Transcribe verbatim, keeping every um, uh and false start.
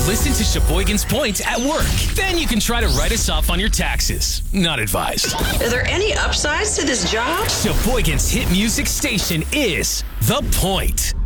Listen to Sheboygan's Point at work. Then you can try to write us off on your taxes. Not advised. Are there any upsides to this job? Sheboygan's hit music station is The Point.